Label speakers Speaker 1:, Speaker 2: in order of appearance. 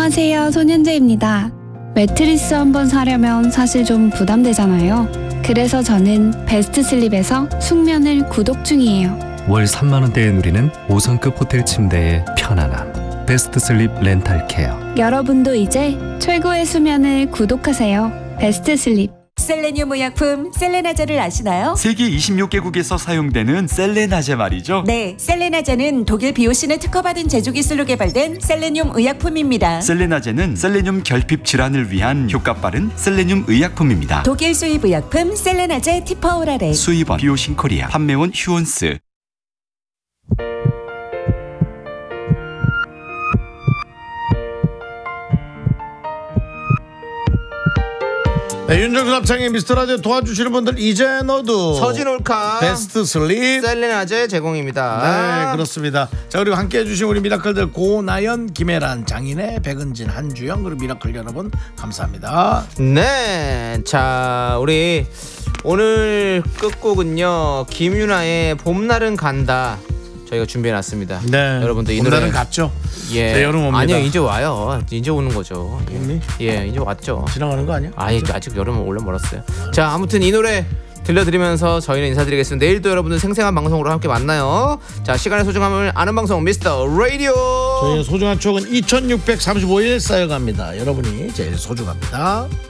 Speaker 1: 안녕하세요, 손현재입니다. 매트리스 한번 사려면 사실 좀 부담되잖아요. 그래서 저는 베스트 슬립에서 숙면을 구독 중이에요.
Speaker 2: 월 3만 원대에 누리는 5성급 호텔 침대의 편안함. 베스트 슬립 렌탈 케어.
Speaker 1: 여러분도 이제 최고의 수면을 구독하세요. 베스트 슬립.
Speaker 3: 셀레늄 의약품 셀레나제를 아시나요?
Speaker 4: 세계 26개국에서 사용되는 셀레나제 말이죠.
Speaker 3: 네, 셀레나제는 독일 비오신을 특허받은 제조 기술로 개발된 셀레늄 의약품입니다.
Speaker 4: 셀레나제는 셀레늄 결핍 질환을 위한 효과 빠른 셀레늄 의약품입니다.
Speaker 3: 독일 수입 의약품 셀레나제 티퍼오라레.
Speaker 4: 수입원 비오신 코리아, 판매원 휴원스.
Speaker 5: 네, 윤정수 남창의 미스터라디오 도와주시는 분들 이제 너도
Speaker 6: 서진올카
Speaker 5: 베스트 슬립
Speaker 6: 셀레나제 제공입니다.
Speaker 5: 네, 그렇습니다. 자, 그리고 함께해 주신 우리 미라클들 고나연, 김혜란, 장인혜, 백은진, 한주영, 그리고 미라클 여러분 감사합니다.
Speaker 6: 네, 자, 우리 오늘 끝곡은요 김유나의 봄날은 간다 저희가 준비해놨습니다.
Speaker 5: 네,
Speaker 6: 여러분들 이
Speaker 5: 봄날은
Speaker 6: 노래
Speaker 5: 갔죠.
Speaker 6: 예,
Speaker 5: 네, 여름 옵니다.
Speaker 6: 아니요, 이제 와요. 이제 오는 거죠.
Speaker 5: 이미?
Speaker 6: 예, 이제 왔죠.
Speaker 5: 지나가는 거 아니야?
Speaker 6: 아직 여름은 원래 멀었어요. 자, 아무튼 이 노래 들려드리면서 저희는 인사드리겠습니다. 내일도 여러분들 생생한 방송으로 함께 만나요. 자, 시간의 소중함을 아는 방송 미스터 라디오.
Speaker 5: 저희의 소중한 추억은 2635일 쌓여갑니다. 여러분이 제일 소중합니다.